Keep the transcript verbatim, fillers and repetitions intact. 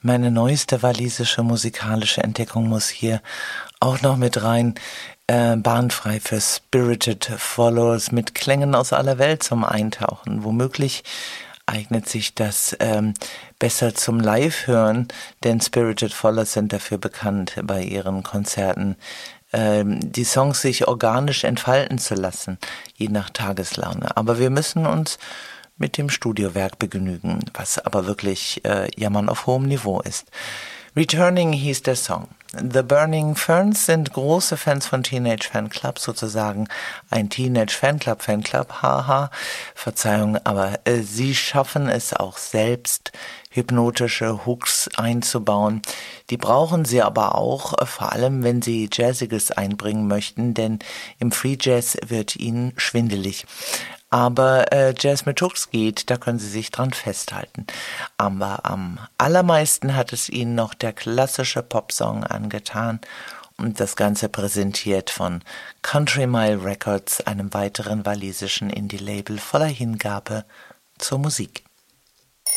Meine neueste walisische musikalische Entdeckung muss hier auch noch mit rein. Äh, bahnfrei für Spirited Followers mit Klängen aus aller Welt zum Eintauchen. Womöglich eignet sich das ähm, besser zum Live-Hören, denn Spirited Followers sind dafür bekannt, bei ihren Konzerten ähm, die Songs sich organisch entfalten zu lassen, je nach Tageslaune. Aber wir müssen uns mit dem Studiowerk begnügen, was aber wirklich äh, Jammern auf hohem Niveau ist. Returning hieß der Song. The Burning Ferns sind große Fans von Teenage Fanclub, sozusagen ein Teenage Fanclub Fanclub, haha, Verzeihung, aber äh, sie schaffen es auch selbst, hypnotische Hooks einzubauen. Die brauchen sie aber auch, äh, vor allem wenn sie Jazziges einbringen möchten, denn im Free Jazz wird ihnen schwindelig. Aber äh, Jazz mit Hooks geht, da können Sie sich dran festhalten. Aber am allermeisten hat es Ihnen noch der klassische Popsong angetan und das Ganze präsentiert von Country Mile Records, einem weiteren walisischen Indie-Label voller Hingabe zur Musik.